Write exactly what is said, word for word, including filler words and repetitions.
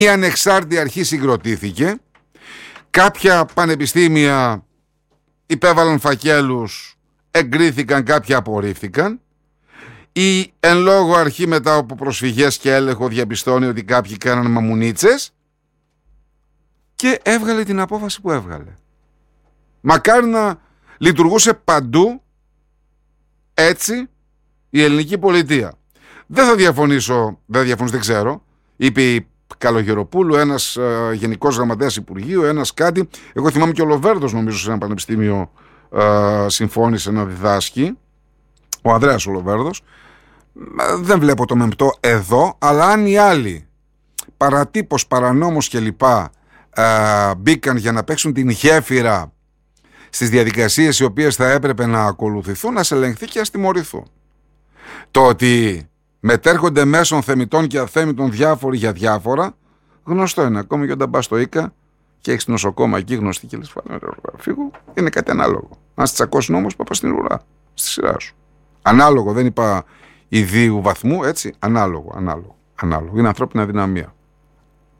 Η ανεξάρτητη αρχή συγκροτήθηκε. Κάποια πανεπιστήμια υπέβαλαν φακέλους, εγκρίθηκαν, κάποια απορρίφθηκαν. Η εν λόγω αρχή μετά από προσφυγές και έλεγχο διαπιστώνει ότι κάποιοι κάνανε μαμουνίτσες και έβγαλε την απόφαση που έβγαλε. Μακάρι να λειτουργούσε παντού έτσι η ελληνική πολιτεία. Δεν θα διαφωνήσω, δεν διαφωνήσω, δεν ξέρω. Είπε η Καλογεροπούλου, ένας ε, γενικός γραμματέας Υπουργείου, ένας κάτι. Εγώ θυμάμαι και ο Λοβέρδος, νομίζω, σε ένα πανεπιστήμιο ε, συμφώνησε να διδάσκει. Ο Ανδρέας ο Λοβέρδος. Ε, δεν βλέπω το μεμπτό εδώ, αλλά αν οι άλλοι παρατύπως, παρανόμως κλπ. Ε, μπήκαν για να παίξουν την γέφυρα στις διαδικασίες οι οποίες θα έπρεπε να ακολουθηθούν, να σε ελεγχθεί και να τιμωρηθούν. Το ότι μετέρχονται μέσων θεμιτών και αθέμιτων διάφοροι για διάφορα, γνωστό είναι. Ακόμη και όταν πας στο ΙΚΑ και έχεις νοσοκόμα εκεί γνωστή και λες φύγω, είναι κάτι ανάλογο. Αν σε τσακώσουν όμως, πας στην ουρά, στη σειρά σου. Ανάλογο, δεν είπα ιδίου βαθμού, έτσι. Ανάλογο, ανάλογο, ανάλογο. Είναι ανθρώπινη αδυναμία.